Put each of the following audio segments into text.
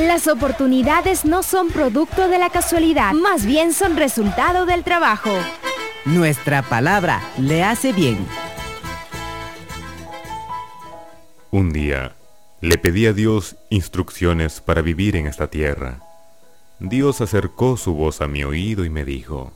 Las oportunidades no son producto de la casualidad, más bien son resultado del trabajo. Nuestra palabra le hace bien. Un día, le pedí a Dios instrucciones para vivir en esta tierra. Dios acercó su voz a mi oído y me dijo: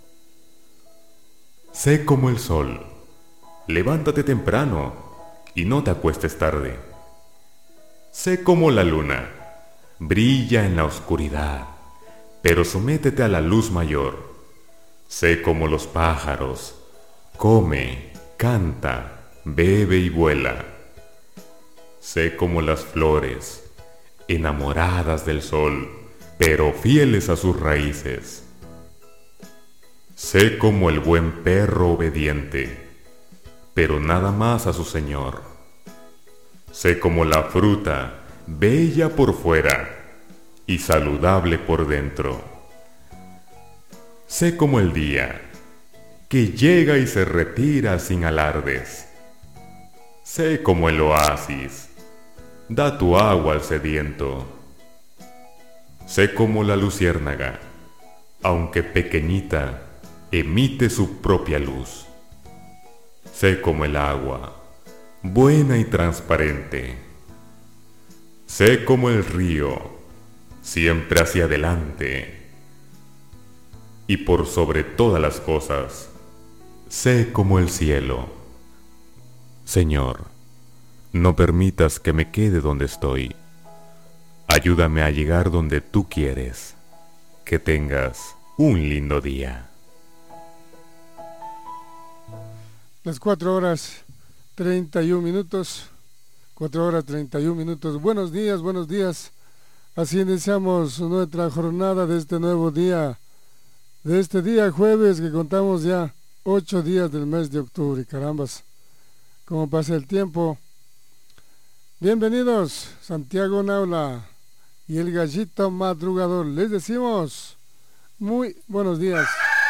sé como el sol, levántate temprano y no te acuestes tarde. Sé como la luna, brilla en la oscuridad, pero sométete a la luz mayor. Sé como los pájaros, come, canta, bebe y vuela. Sé como las flores, enamoradas del sol, pero fieles a sus raíces. Sé como el buen perro obediente, pero nada más a su señor. Sé como la fruta, bella por fuera y saludable por dentro. Sé como el día, que llega y se retira sin alardes. Sé como el oasis, da tu agua al sediento. Sé como la luciérnaga, aunque pequeñita, emite su propia luz. Sé como el agua, buena y transparente. Sé como el río, siempre hacia adelante. Y por sobre todas las cosas, sé como el cielo. Señor, no permitas que me quede donde estoy. Ayúdame a llegar donde tú quieres. Que tengas un lindo día. Las 4:31. 4:31. Buenos días. Así iniciamos nuestra jornada de este nuevo día, de este día jueves que contamos ya 8 días del mes de octubre. Carambas, cómo pasa el tiempo. Bienvenidos, Santiago Naula y el Gallito Madrugador. Les decimos muy buenos días.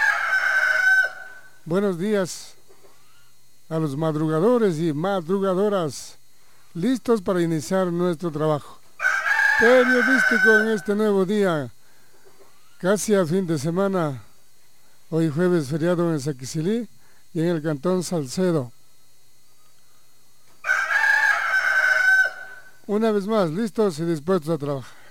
Buenos días a los madrugadores y madrugadoras, listos para iniciar nuestro trabajo periodístico en este nuevo día, casi a fin de semana. Hoy jueves feriado en Saquicilí y en el Cantón Salcedo. Una vez más, listos y dispuestos a trabajar.